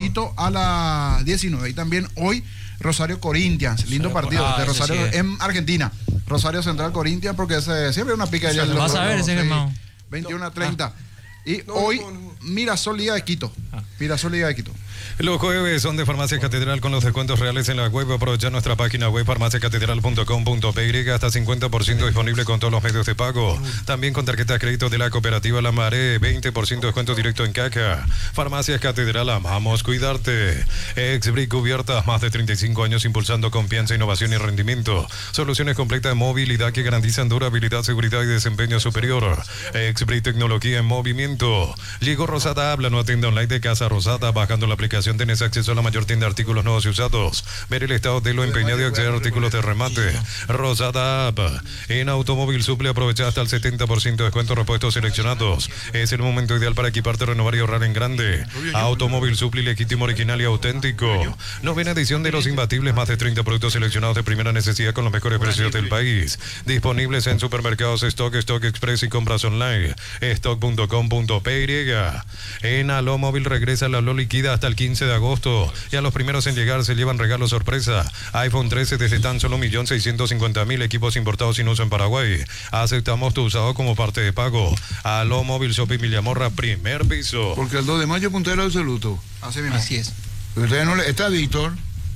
Quito a las 19. Y también hoy Rosario Corinthians, lindo partido de Rosario en Argentina. Rosario Central Corinthians, porque siempre hay una pica allá. Vas a ver ese hermano. 21-30. Y hoy Mirasol Liga de Quito. Mirasol Liga de Quito. Los jueves son de Farmacia Catedral con los descuentos reales en la web. Aprovecha nuestra página web farmaciacatedral.com.py, hasta 50% disponible con todos los medios de pago. También con tarjeta de crédito de la cooperativa La Maré, 20% descuento directo en caja. Farmacias Catedral, amamos cuidarte. Exbrick Cubiertas, más de 35 años impulsando confianza, innovación y rendimiento. Soluciones completas de movilidad que garantizan durabilidad, seguridad y desempeño superior. Exbrick Tecnología en movimiento. Llegó Rosada, habla, nueva tienda online de Casa Rosada. Bajando la aplicación tenés acceso a la mayor tienda de artículos nuevos y usados. Ver el estado de lo empeñado y acceder a artículos de remate. Rosada App. En Automóvil Suple aprovecha hasta el 70% de descuento repuestos seleccionados. Es el momento ideal para equiparte, renovar y ahorrar en grande. Automóvil Suple, legítimo, original y auténtico. Novena edición de Los Imbatibles, más de 30 productos seleccionados de primera necesidad con los mejores precios del país. Disponibles en supermercados Stock, Stock Express y compras online. Stock.com.py. En Aló Móvil regresa la Aló liquida hasta el 15 de agosto. Y a los primeros en llegar se llevan regalos sorpresa. iPhone 13 desde tan solo 1.650.000, equipos importados sin uso en Paraguay. Aceptamos tu usado como parte de pago. Aló Móvil Shopping Villamorra, primer piso. Porque el 2 de mayo puntero absoluto. Así mismo. Así es. Está Víctor.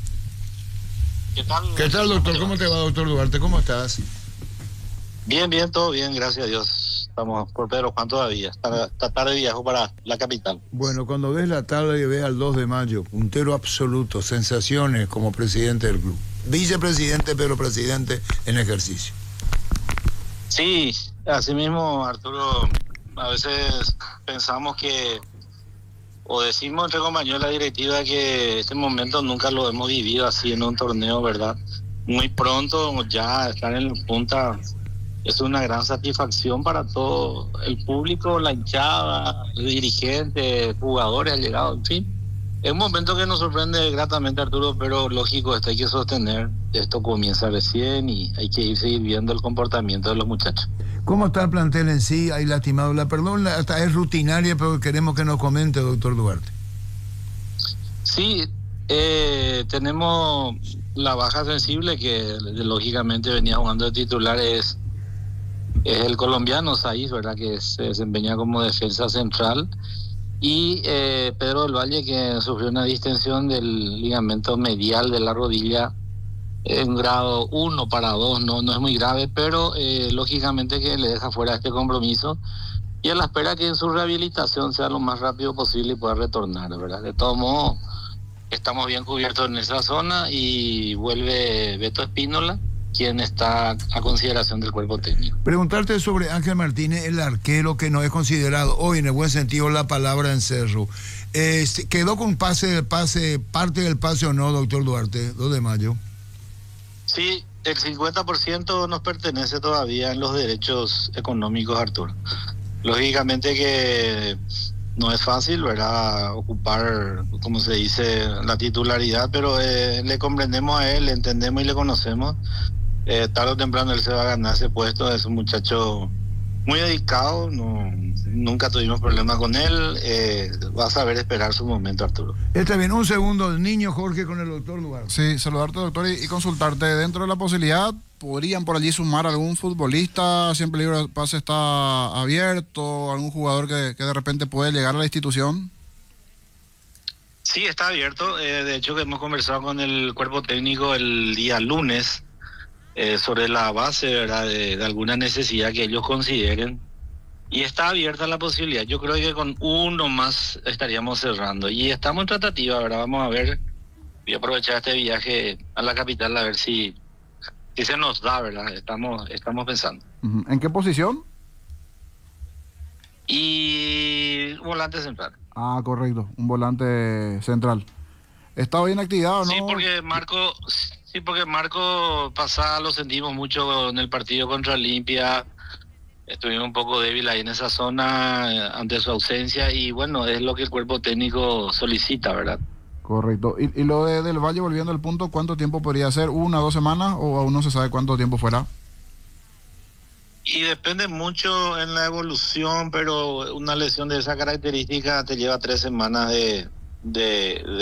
¿Qué tal, doctor? ¿Cómo te va, doctor Duarte? ¿Cómo estás? Bien, todo bien, gracias a Dios. Estamos por Pedro Juan todavía. Esta tarde viajo para la capital. Bueno, cuando ves la tabla y ves al 2 de mayo, puntero absoluto, sensaciones como presidente del club. Vicepresidente, pero presidente en ejercicio. Sí, así mismo, Arturo. A veces pensamos que, o decimos entre compañeros de la directiva, que este momento nunca lo hemos vivido así en un torneo, ¿verdad? Muy pronto ya estar en la punta es una gran satisfacción para todo el público, la hinchada, el dirigente, jugadores, allegados, en fin. Es un momento que nos sorprende gratamente, Arturo, pero lógico, esto hay que sostener. Esto comienza recién y hay que seguir viendo el comportamiento de los muchachos. ¿Cómo está el plantel en sí? ¿Hay lastimado? Perdón, hasta es rutinaria, pero queremos que nos comente, doctor Duarte. Sí, tenemos la baja sensible que lógicamente venía jugando de titular, es el colombiano Saiz, ¿verdad? Que se desempeña como defensa central. Y Pedro del Valle, que sufrió una distensión del ligamento medial de la rodilla en grado 1 para 2, no es muy grave, pero lógicamente que le deja fuera este compromiso y a la espera que en su rehabilitación sea lo más rápido posible y pueda retornar, ¿verdad? De todos modos, estamos bien cubiertos en esa zona y vuelve Beto Espínola, quien está a consideración del cuerpo técnico. Preguntarte sobre Ángel Martínez, el arquero que no es considerado hoy, en el buen sentido, la palabra en Cerro. ¿Quedó con parte del pase o no, doctor Duarte, 2 de mayo? Sí, el 50% nos pertenece todavía en los derechos económicos, Arturo. Lógicamente que no es fácil, ¿verdad?, ocupar, como se dice, la titularidad, pero le comprendemos a él, le entendemos y le conocemos. Tarde o temprano él se va a ganar ese puesto. Es un muchacho muy dedicado, nunca tuvimos problemas con él. Va a saber esperar su momento, Arturo. Está bien, un segundo, el niño Jorge con el doctor Duarte. Sí, saludarte, doctor, y consultarte. Dentro de la posibilidad, ¿podrían por allí sumar algún futbolista? Siempre el libro de pase está abierto, algún jugador que de repente puede llegar a la institución. Sí, está abierto. De hecho, que hemos conversado con el cuerpo técnico el día lunes sobre la base, ¿verdad?, de alguna necesidad que ellos consideren. Y está abierta la posibilidad. Yo creo que con uno más estaríamos cerrando. Y estamos en tratativa, ¿verdad? Vamos a ver. Voy a aprovechar este viaje a la capital a ver si se nos da, ¿verdad? Estamos pensando. ¿En qué posición? Y volante central. Ah, correcto. Un volante central. ¿Está bien activado o no? Sí, porque Marco pasada lo sentimos mucho en el partido contra Olimpia. Estuvimos un poco débil ahí en esa zona ante su ausencia y bueno, es lo que el cuerpo técnico solicita, ¿verdad? Correcto. ¿Y lo del Valle, volviendo al punto, cuánto tiempo podría ser? ¿1 o 2 semanas o aún no se sabe cuánto tiempo fuera? Y depende mucho en la evolución, pero una lesión de esa característica te lleva 3 semanas de